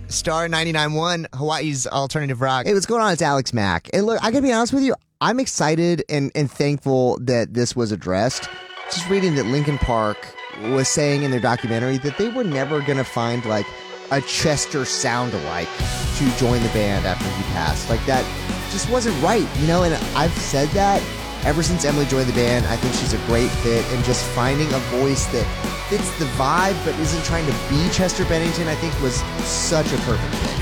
Star 99.1, Hawaii's alternative rock. Hey, what's going on? It's Alex Mack. And look, I gotta be honest with you, I'm excited and thankful that this was addressed. Just reading that Linkin Park was saying in their documentary that they were never gonna find like a Chester sound-alike to join the band after he passed. Like that just wasn't right, you know? And I've said that ever since Emily joined the band. I think she's a great fit, and just finding a voice that fits the vibe but isn't trying to be Chester Bennington, I think was such a perfect fit.